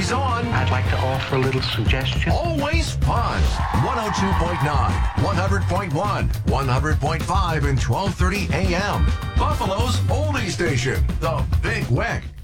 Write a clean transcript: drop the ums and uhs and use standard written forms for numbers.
always on. I'd like to offer a little suggestion. Always fun. 102.9, 100.1, 100.5, and 1230 a.m. Buffalo's oldie station, The Big Wick.